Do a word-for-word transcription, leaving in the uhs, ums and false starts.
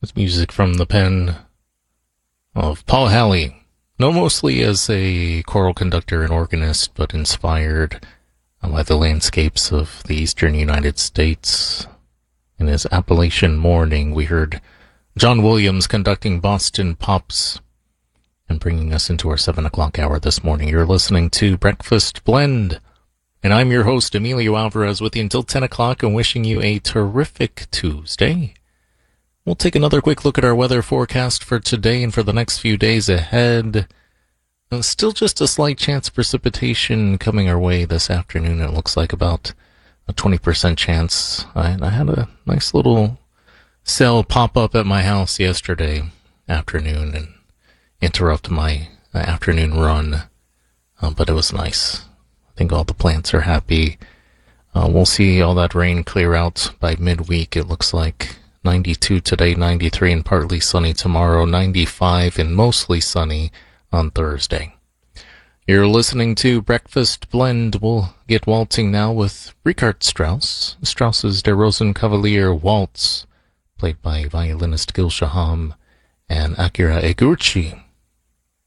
With music from the pen of Paul Halley, known mostly as a choral conductor and organist, but inspired by the landscapes of the eastern United States. In his Appalachian Morning, we heard John Williams conducting Boston Pops and bringing us into our seven o'clock hour this morning. You're listening to Breakfast Blend, and I'm your host, Emilio Alvarez, with you until ten o'clock and wishing you a terrific Tuesday. We'll take another quick look at our weather forecast for today and for the next few days ahead. Uh, still just a slight chance of precipitation coming our way this afternoon. It looks like about a twenty percent chance. I, I had a nice little cell pop up at my house yesterday afternoon and interrupt my uh, afternoon run, uh, but it was nice. I think all the plants are happy. Uh, we'll see all that rain clear out by midweek. It looks like ninety-two today, ninety-three and partly sunny tomorrow, ninety-five and mostly sunny on Thursday. You're listening to Breakfast Blend. We'll get waltzing now with Richard Strauss. Strauss's Der Rosenkavalier Waltz, played by violinist Gil Shaham and Akira Eguchi.